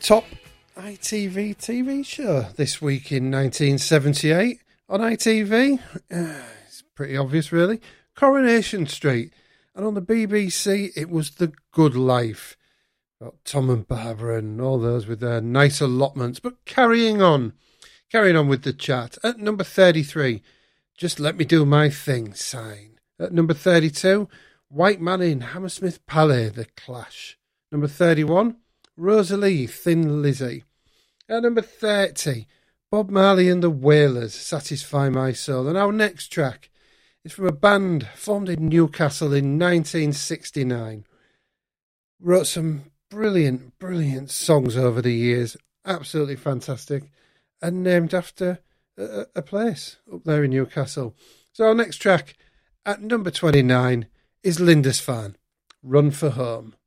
top ITV TV show this week in 1978 on ITV. It's pretty obvious, really. Coronation Street. And on the BBC, it was The Good Life. Got Tom and Barbara and all those with their nice allotments. But carrying on with the chat. At number 33, Just Let Me Do My Thing, Sign. At number 32, White Man in Hammersmith Palais, The Clash. Number 31, Rosalie, Thin Lizzy. At number 30, Bob Marley and the Wailers, Satisfy My Soul. And our next track is from a band formed in Newcastle in 1969. Wrote some brilliant songs over the years. Absolutely fantastic. And named after a place up there in Newcastle. So our next track at number 29 is Lindisfarne, Run for Home.